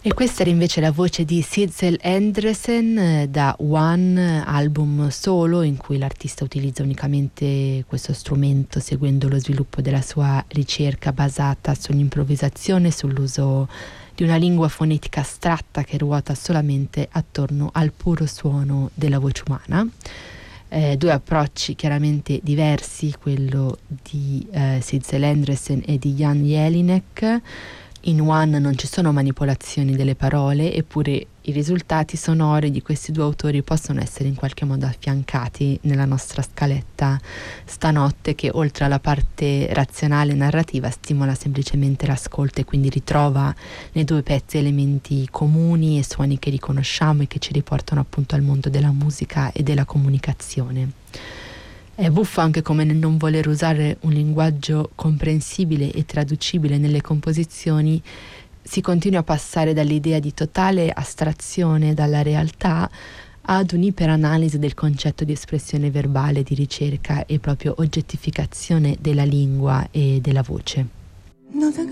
E questa era invece la voce di Sissel Andresen da One, album solo in cui l'artista utilizza unicamente questo strumento seguendo lo sviluppo della sua ricerca basata sull'improvvisazione, sull'uso di una lingua fonetica astratta che ruota solamente attorno al puro suono della voce umana. Due approcci chiaramente diversi, quello di Sissel Andresen e di Jan Jelinek. In One non ci sono manipolazioni delle parole, eppure i risultati sonori di questi due autori possono essere in qualche modo affiancati nella nostra scaletta stanotte, che oltre alla parte razionale e narrativa stimola semplicemente l'ascolto e quindi ritrova nei due pezzi elementi comuni e suoni che riconosciamo e che ci riportano appunto al mondo della musica e della comunicazione. È buffo anche come nel non voler usare un linguaggio comprensibile e traducibile nelle composizioni si continua a passare dall'idea di totale astrazione dalla realtà ad un'iperanalisi del concetto di espressione verbale, di ricerca e proprio oggettificazione della lingua e della voce.